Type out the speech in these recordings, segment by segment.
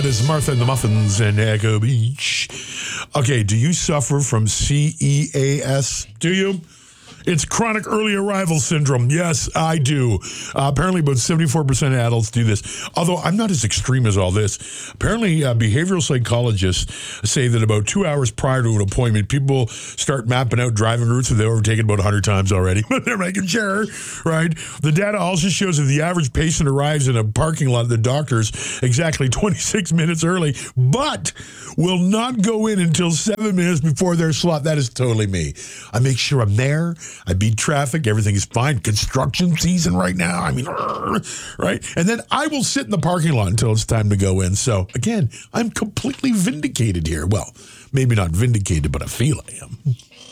is Martha and the Muffins and Echo Beach. Okay, do you suffer from CEAS? Do you? It's chronic early arrival syndrome. Yes, I do. Apparently, about 74% of adults do this. Although I'm not as extreme as all this. Apparently, behavioral psychologists say that about 2 hours prior to an appointment, people start mapping out driving routes that they've overtaken about 100 times already. They're making sure, right? The data also shows that the average patient arrives in a parking lot at the doctor's exactly 26 minutes early, but will not go in until 7 minutes before their slot. That is totally me. I make sure I'm there. I beat traffic. Everything is fine. Construction season right now. I mean, right? And then I will sit in the parking lot until it's time to go in. So, again, I'm completely vindicated here. Well, maybe not vindicated, but I feel I am.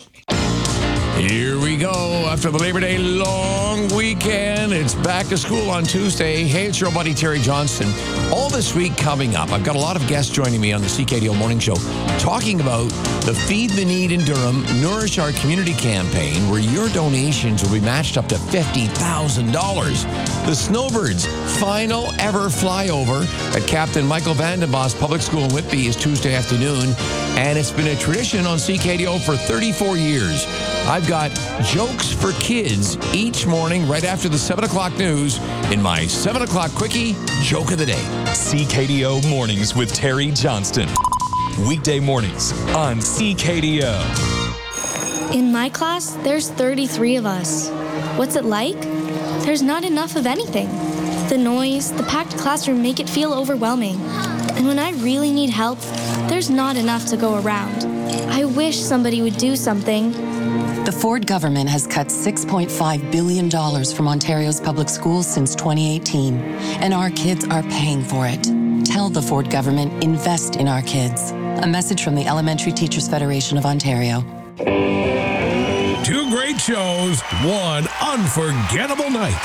Here we go. After the Labor Day long weekend, it's back to school on Tuesday. Hey, it's your buddy Terry Johnston. All this week coming up, I've got a lot of guests joining me on the CKDO Morning Show talking about the Feed the Need in Durham, Nourish Our Community campaign, where your donations will be matched up to $50,000. The Snowbirds' final ever flyover at Captain Michael Vandenbos Public School in Whitby is Tuesday afternoon, and it's been a tradition on CKDO for 34 years. I've got jokes for kids each morning right after the 7 o'clock news in my 7 o'clock quickie joke of the day. CKDO Mornings with Terry Johnston. Weekday mornings on CKDO. In my class, there's 33 of us. What's it like? There's not enough of anything. The noise, the packed classroom make it feel overwhelming. And when I really need help, there's not enough to go around. I wish somebody would do something. The Ford government has cut $6.5 billion from Ontario's public schools since 2018, and our kids are paying for it. Tell the Ford government, invest in our kids. A message from the Elementary Teachers Federation of Ontario. Two great shows, one unforgettable night.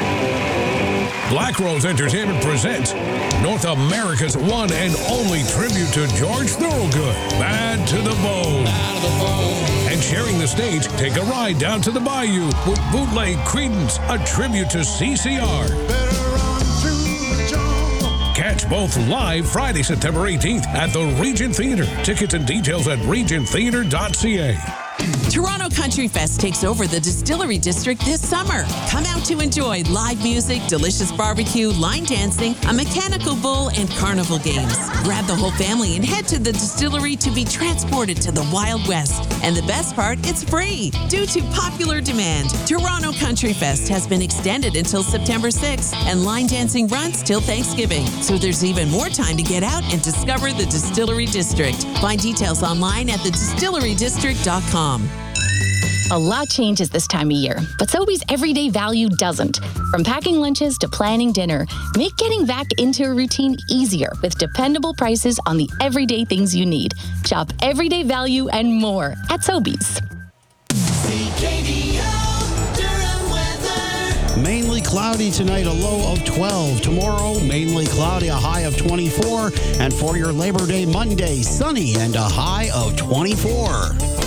Black Rose Entertainment presents North America's one and only tribute to George Thorogood, Bad to the Bone. And sharing the stage, take a ride down to the bayou with Bootleg Creedence, a tribute to CCR. Catch both live Friday, September 18th at the Regent Theatre. Tickets and details at regenttheatre.ca. Toronto Country Fest takes over the Distillery District this summer. Come out to enjoy live music, delicious barbecue, line dancing, a mechanical bull, and carnival games. Grab the whole family and head to the distillery to be transported to the Wild West. And the best part, it's free. Due to popular demand, Toronto Country Fest has been extended until September 6th, and line dancing runs till Thanksgiving. So there's even more time to get out and discover the Distillery District. Find details online at thedistillerydistrict.com. A lot changes this time of year, but Sobeys Everyday Value doesn't. From packing lunches to planning dinner, make getting back into a routine easier with dependable prices on the everyday things you need. Shop Everyday Value and more at Sobeys. Mainly cloudy tonight, a low of 12. Tomorrow, mainly cloudy, a high of 24. And for your Labor Day Monday, sunny and a high of 24.